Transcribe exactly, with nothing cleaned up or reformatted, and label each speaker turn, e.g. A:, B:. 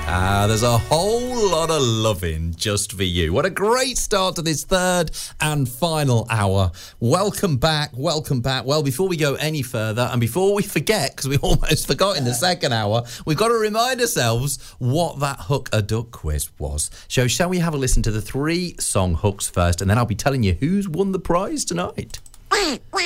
A: Ah, there's a whole lot of loving just for you. What a great start to this third and final hour. Welcome back, welcome back. Well, before we go any further, and before we forget, because we almost forgot in the second hour, we've got to remind ourselves what that Hook a Duck quiz was. So shall we have a listen to the three song hooks first, and then I'll be telling you who's won the prize tonight.